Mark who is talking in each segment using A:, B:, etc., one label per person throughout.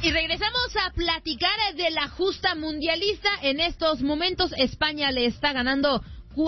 A: Y regresamos a platicar de la justa mundialista. En estos momentos España le está ganando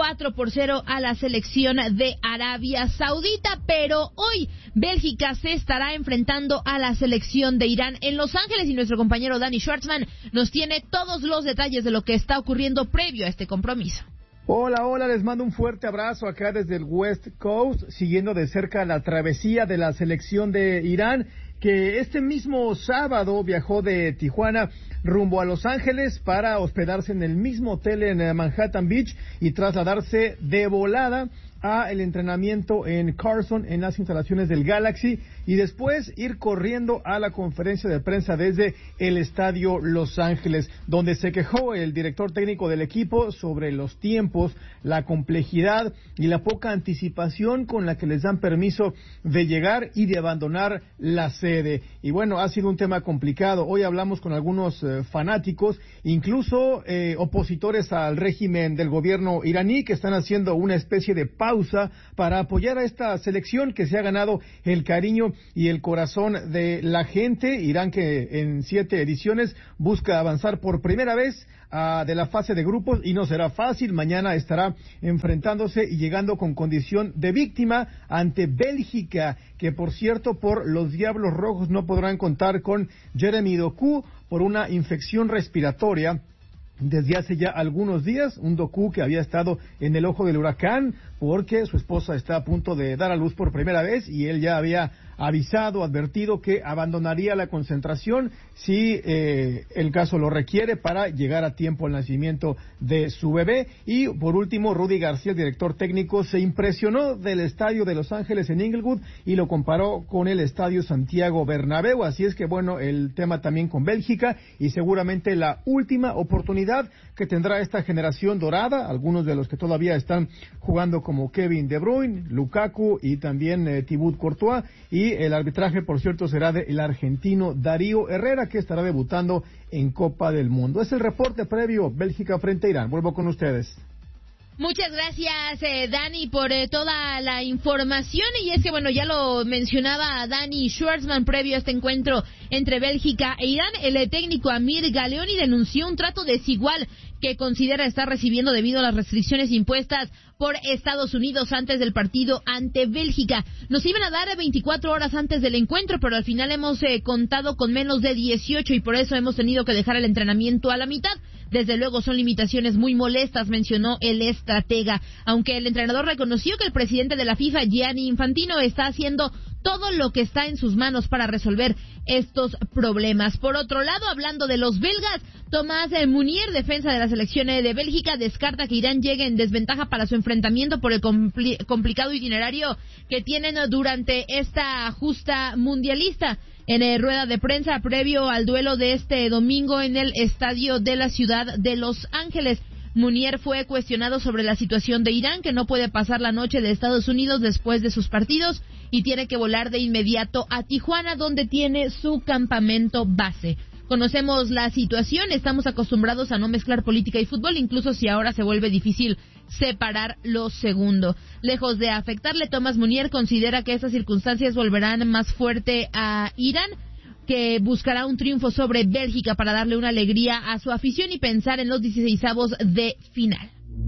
A: 4-0 a la selección de Arabia Saudita, pero hoy Bélgica se estará enfrentando a la selección de Irán en Los Ángeles y nuestro compañero Danny Schwartzman nos tiene todos los detalles de lo que está ocurriendo previo a este compromiso.
B: Hola, les mando un fuerte abrazo acá desde el West Coast, siguiendo de cerca la travesía de la selección de Irán, que este mismo sábado viajó de Tijuana rumbo a Los Ángeles para hospedarse en el mismo hotel en Manhattan Beach y trasladarse de volada a el entrenamiento en Carson, en las instalaciones del Galaxy, y después ir corriendo a la conferencia de prensa desde el estadio Los Ángeles, donde se quejó el director técnico del equipo sobre los tiempos, la complejidad y la poca anticipación con la que les dan permiso de llegar y de abandonar la sede. Y bueno, ha sido un tema complicado. Hoy hablamos con algunos fanáticos, incluso opositores al régimen del gobierno iraní, que están haciendo una especie de pausa para apoyar a esta selección que se ha ganado el cariño y el corazón de la gente. Irán, que en 7 ediciones busca avanzar por primera vez de la fase de grupos, y no será fácil. Mañana estará enfrentándose y llegando con condición de víctima ante Bélgica, que por cierto, por los Diablos Rojos no podrán contar con Jeremy Doku por una infección respiratoria desde hace ya algunos días. Un Doku que había estado en el ojo del huracán porque su esposa está a punto de dar a luz por primera vez, y él ya había advertido que abandonaría la concentración si el caso lo requiere para llegar a tiempo al nacimiento de su bebé. Y por último, Rudy García, el director técnico, se impresionó del estadio de Los Ángeles en Inglewood y lo comparó con el estadio Santiago Bernabéu. Así es que bueno, el tema también con Bélgica, y seguramente la última oportunidad que tendrá esta generación dorada, algunos de los que todavía están jugando como Kevin De Bruyne, Lukaku y también Thibaut Courtois. Y el arbitraje, por cierto, será del argentino Darío Herrera, que estará debutando en Copa del Mundo. Es el reporte previo, Bélgica frente a Irán. Vuelvo con ustedes.
A: Muchas gracias, Dani, por toda la información. Y es que, bueno, ya lo mencionaba Danny Schwartzman previo a este encuentro entre Bélgica e Irán. El técnico Amir Galeoni denunció un trato desigual que considera estar recibiendo debido a las restricciones impuestas por Estados Unidos antes del partido ante Bélgica. Nos iban a dar 24 horas antes del encuentro, pero al final hemos contado con menos de 18 y por eso hemos tenido que dejar el entrenamiento a la mitad. Desde luego son limitaciones muy molestas, mencionó el estratega, aunque el entrenador reconoció que el presidente de la FIFA, Gianni Infantino, está haciendo todo lo que está en sus manos para resolver estos problemas. Por otro lado, hablando de los belgas, Thomas Munier, defensa de la selección de Bélgica, descarta que Irán llegue en desventaja para su enfrentamiento por el complicado itinerario que tienen durante esta justa mundialista. En rueda de prensa previo al duelo de este domingo en el estadio de la ciudad de Los Ángeles, Munier fue cuestionado sobre la situación de Irán, que no puede pasar la noche de Estados Unidos después de sus partidos y tiene que volar de inmediato a Tijuana, donde tiene su campamento base. Conocemos la situación, estamos acostumbrados a no mezclar política y fútbol, incluso si ahora se vuelve difícil separar lo segundo. Lejos de afectarle, Thomas Munier considera que estas circunstancias volverán más fuerte a Irán, que buscará un triunfo sobre Bélgica para darle una alegría a su afición y pensar en los 16avos de final.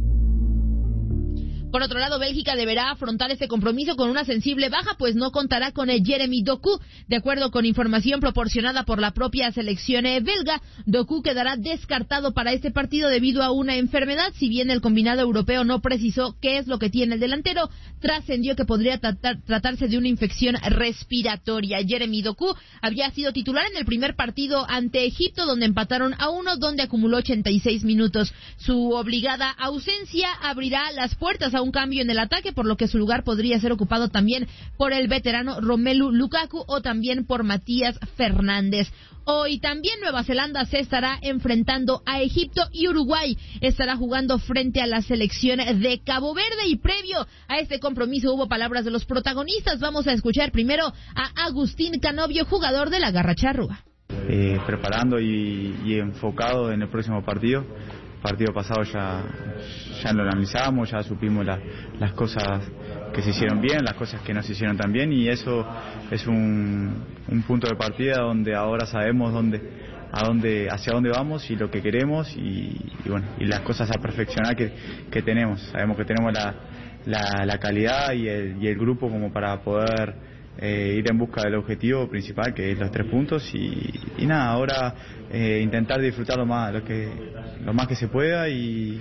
A: Por otro lado, Bélgica deberá afrontar este compromiso con una sensible baja, pues no contará con Jeremy Doku. De acuerdo con información proporcionada por la propia selección belga, Doku quedará descartado para este partido debido a una enfermedad. Si bien el combinado europeo no precisó qué es lo que tiene el delantero, trascendió que podría tratarse de una infección respiratoria. Jeremy Doku había sido titular en el primer partido ante Egipto, donde empataron a 1, donde acumuló 86 minutos. Su obligada ausencia abrirá las puertas a un cambio en el ataque, por lo que su lugar podría ser ocupado también por el veterano Romelu Lukaku o también por Matías Fernández. Hoy también Nueva Zelanda se estará enfrentando a Egipto y Uruguay estará jugando frente a la selección de Cabo Verde. Y previo a este compromiso hubo palabras de los protagonistas. Vamos a escuchar primero a Agustín Canovio, jugador de la Garra Charrúa.
C: Preparando y enfocado en el próximo partido. El partido pasado ya lo analizamos, ya supimos las cosas se hicieron bien, las cosas que no se hicieron tan bien, y eso es un punto de partida donde ahora sabemos hacia dónde vamos y lo que queremos y las cosas a perfeccionar que tenemos. Sabemos que tenemos la calidad y el grupo como para poder ir en busca del objetivo principal, que es los 3 puntos, y nada, ahora intentar disfrutar lo más que se pueda y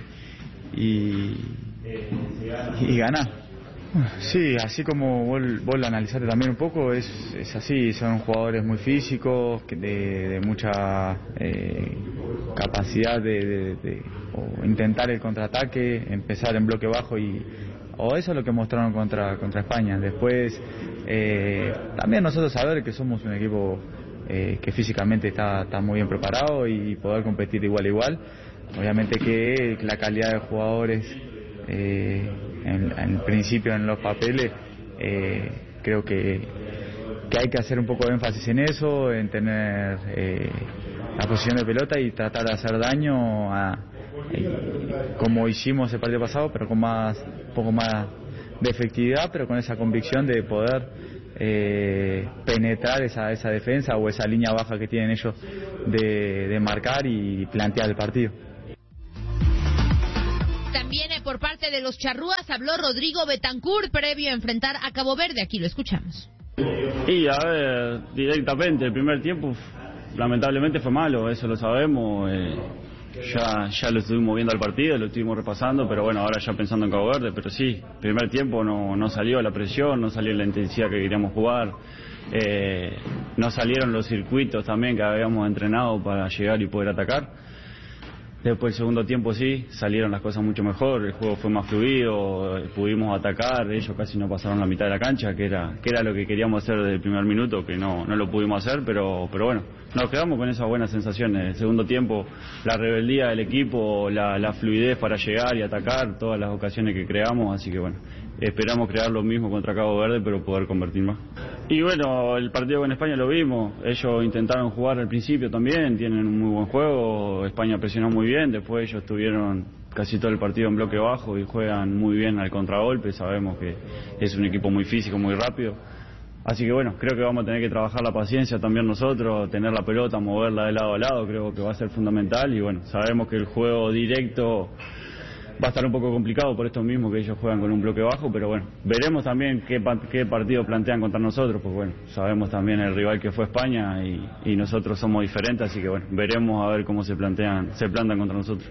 C: ganar. Sí, así como vos lo analizaste también un poco, es así, son jugadores muy físicos, de mucha capacidad de intentar el contraataque, empezar en bloque bajo, o eso es lo que mostraron contra España. Después también nosotros saber que somos un equipo que físicamente está muy bien preparado y poder competir igual a igual. Obviamente que la calidad de jugadores en principio en los papeles, creo que hay que hacer un poco de énfasis en eso, en tener la posición de pelota y tratar de hacer daño como hicimos el partido pasado, pero con un poco más de efectividad, pero con esa convicción de poder penetrar esa defensa o esa línea baja que tienen ellos de marcar y plantear el partido.
A: También por parte de los charrúas habló Rodrigo Betancur previo a enfrentar a Cabo Verde. Aquí lo escuchamos.
D: Y a ver, directamente, el primer tiempo lamentablemente fue malo, eso lo sabemos. Ya lo estuvimos viendo al partido, lo estuvimos repasando, pero bueno, ahora ya pensando en Cabo Verde, pero sí, primer tiempo no salió la presión, no salió la intensidad que queríamos jugar, no salieron los circuitos también que habíamos entrenado para llegar y poder atacar. Después el segundo tiempo sí, salieron las cosas mucho mejor, el juego fue más fluido, pudimos atacar, ellos casi no pasaron la mitad de la cancha, que era lo que queríamos hacer desde el primer minuto, que no lo pudimos hacer, pero bueno, nos quedamos con esas buenas sensaciones. El segundo tiempo, la rebeldía del equipo, la fluidez para llegar y atacar, todas las ocasiones que creamos, así que bueno, esperamos crear lo mismo contra Cabo Verde, pero poder convertir más. Y bueno, el partido con España lo vimos, ellos intentaron jugar al principio también, tienen un muy buen juego, España presionó muy bien, después ellos tuvieron casi todo el partido en bloque bajo y juegan muy bien al contragolpe, sabemos que es un equipo muy físico, muy rápido. Así que bueno, creo que vamos a tener que trabajar la paciencia también nosotros, tener la pelota, moverla de lado a lado, creo que va a ser fundamental y bueno, sabemos que el juego directo va a estar un poco complicado por esto mismo que ellos juegan con un bloque bajo, pero bueno, veremos también qué partido plantean contra nosotros, porque bueno, sabemos también el rival que fue España y nosotros somos diferentes, así que bueno, veremos a ver cómo se plantan contra nosotros.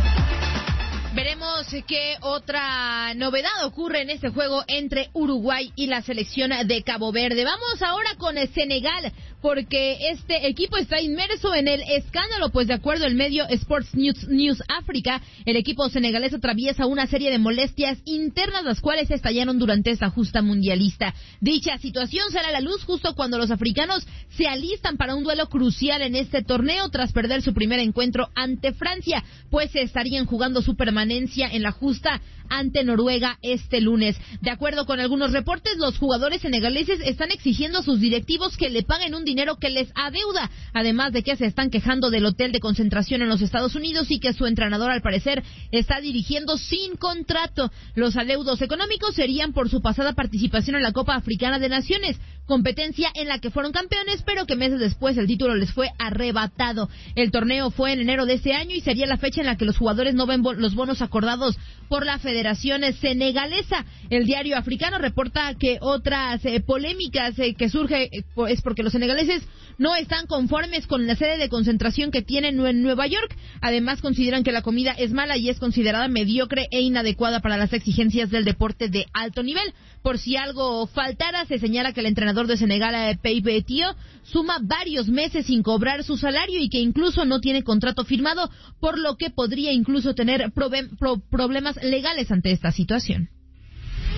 A: Veremos qué otra novedad ocurre en este juego entre Uruguay y la selección de Cabo Verde. Vamos ahora con el Senegal, porque este equipo está inmerso en el escándalo, pues de acuerdo al medio Sports News África, el equipo senegalés atraviesa una serie de molestias internas, las cuales estallaron durante esta justa mundialista. Dicha situación sale a la luz justo cuando los africanos se alistan para un duelo crucial en este torneo, tras perder su primer encuentro ante Francia, pues se estarían jugando su permanencia en la justa ante Noruega este lunes. De acuerdo con algunos reportes, los jugadores senegaleses están exigiendo a sus directivos que le paguen un dinero que les adeuda, además de que se están quejando del hotel de concentración en los Estados Unidos y que su entrenador al parecer está dirigiendo sin contrato. Los adeudos económicos serían por su pasada participación en la Copa Africana de Naciones, competencia en la que fueron campeones, pero que meses después el título les fue arrebatado. El torneo fue en enero de este año y sería la fecha en la que los jugadores no ven los bonos acordados por la Federación Senegalesa. El diario africano reporta que otras polémicas que surge es porque los senegaleses no están conformes con la sede de concentración que tienen en Nueva York. Además, consideran que la comida es mala y es considerada mediocre e inadecuada para las exigencias del deporte de alto nivel. Por si algo faltara, se señala que el entrenador de Senegal, Pape Thiaw, suma varios meses sin cobrar su salario y que incluso no tiene contrato firmado, por lo que podría incluso tener problemas legales ante esta situación.